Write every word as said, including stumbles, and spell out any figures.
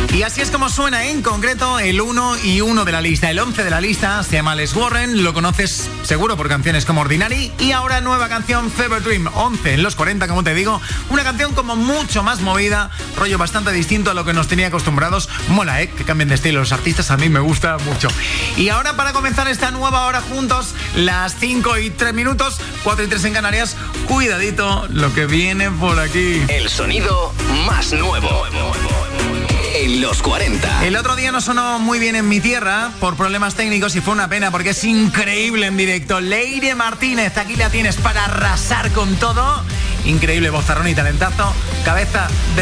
Y así es como suena en concreto el uno y uno de la lista. El once de la lista se llama Les Warren, lo conoces seguro por canciones como Ordinary. Y ahora nueva canción, Fever Dream, once en los cuarenta, como te digo. Una canción como mucho más movida, rollo bastante distinto a lo que nos tenía acostumbrados. Mola, ¿eh? Que cambien de estilo los artistas, a mí me gusta mucho. Y ahora para comenzar esta nueva hora juntos, las cinco y tres minutos, cuatro y tres en Canarias, cuidadito lo que viene por aquí. El sonido más nuevo en los cuarenta. El otro día no sonó muy bien en mi tierra por problemas técnicos y fue una pena porque es increíble en directo. Leire Martínez, aquí la tienes para arrasar con todo. Increíble vozarrón y talentazo. Cabeza de